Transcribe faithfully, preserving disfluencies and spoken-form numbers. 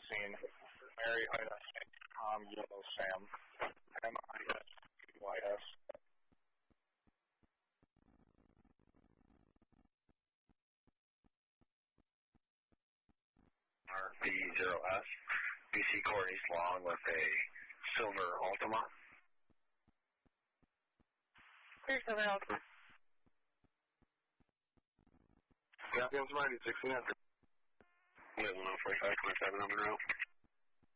scene. Mary Ida, Tom, Yellow Sam, M I S P Y S. R B zero S, B C Courtney's Long with a silver Altima. Here's the Altima. Copy on Smarty, sixteen after. one oh forty-five, twenty-seven on Monroe.